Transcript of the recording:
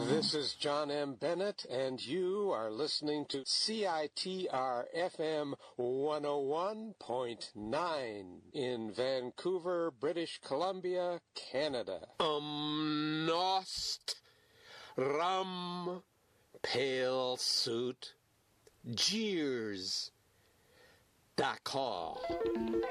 This is John M. Bennett, and you are listening to CITR FM 101.9 in Vancouver, British Columbia, Canada. Nost Rum Pale Suit Jeers.com.